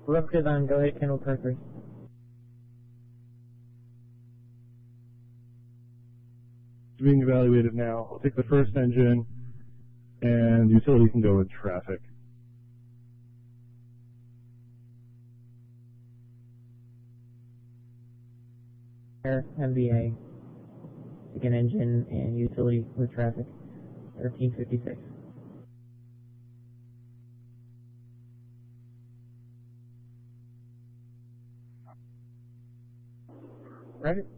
Whoever's on, go ahead, Kendall Parker. It's being evaluated now. I'll take the first engine, and utility can go with traffic. MVA, second engine, and utility with traffic, 1356. Right.